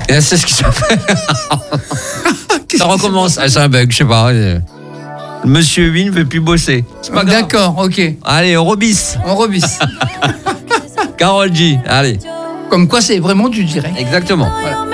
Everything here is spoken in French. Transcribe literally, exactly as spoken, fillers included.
Et c'est ce qui s'appelle. Ça recommence. Ah, c'est un bug, je sais pas. Monsieur huit ne veut plus bosser. C'est pas grave. D'accord, ok. Allez, on rebisse. On rebisse. Karol G, allez. Comme quoi, c'est vraiment du direct. Exactement. Voilà.